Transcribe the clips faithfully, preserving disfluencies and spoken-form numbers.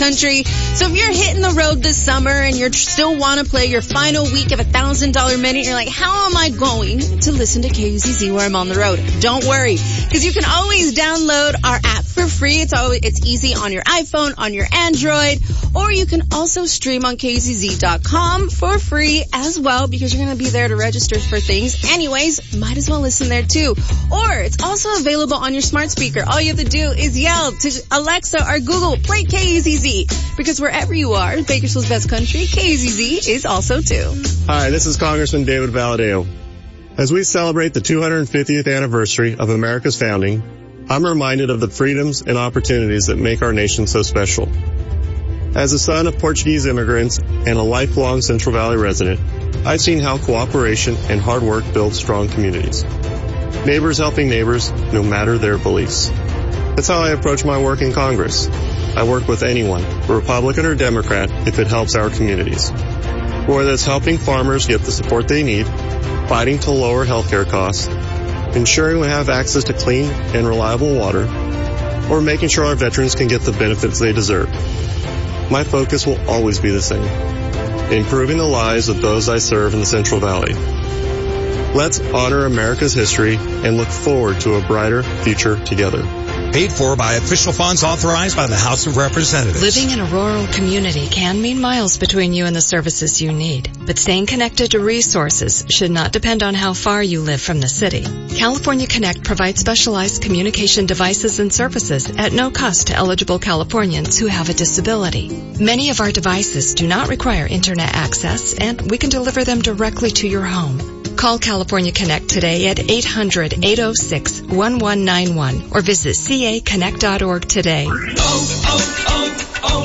country. So if you're hitting the road this summer and you still want to play your final week of a thousand dollar minute, you're like, how am I going to listen to K U Z Z where I'm on the road? Don't worry, because you can always download our app for free. It's always, it's easy on your iPhone, on your Android, or you can also stream on K U Z Z dot com for free as well, because you're going to be there to register for things. Anyways, might as well listen there too. Or it's also available on your smart speaker. All you have to do is yell to Alexa or Google, play K U Z Z. Because wherever you are, Bakersfield's best country, K U Z Z is also too. Hi, this is Congressman David Valadao. As we celebrate the two hundred fiftieth anniversary of America's founding, I'm reminded of the freedoms and opportunities that make our nation so special. As a son of Portuguese immigrants and a lifelong Central Valley resident, I've seen how cooperation and hard work build strong communities. Neighbors helping neighbors, no matter their beliefs. That's how I approach my work in Congress. I work with anyone, Republican or Democrat, if it helps our communities. Whether it's helping farmers get the support they need, fighting to lower healthcare costs, ensuring we have access to clean and reliable water, or making sure our veterans can get the benefits they deserve. My focus will always be the same: improving the lives of those I serve in the Central Valley. Let's honor America's history and look forward to a brighter future together. Paid for by official funds authorized by the House of Representatives. Living in a rural community can mean miles between you and the services you need. But staying connected to resources should not depend on how far you live from the city. California Connect provides specialized communication devices and services at no cost to eligible Californians who have a disability. Many of our devices do not require internet access, and we can deliver them directly to your home. Call California Connect today at eight hundred, eight oh six, one one nine one or visit C A connect dot org today. Oh, oh,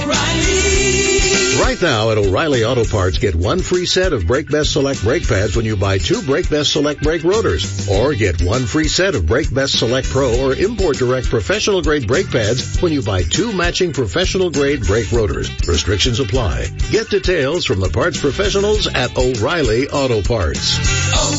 oh, O'Reilly! Right now at O'Reilly Auto Parts, get one free set of Brake Best Select brake pads when you buy two Brake Best Select brake rotors. Or get one free set of Brake Best Select Pro or Import Direct professional grade brake pads when you buy two matching professional grade brake rotors. Restrictions apply. Get details from the parts professionals at O'Reilly Auto Parts. Oh.